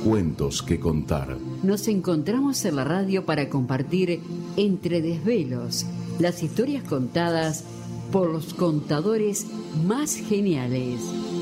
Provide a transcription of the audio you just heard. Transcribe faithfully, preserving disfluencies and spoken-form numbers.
cuentos que contar. Nos encontramos en la radio para compartir entre desvelos las historias contadas por los contadores más geniales.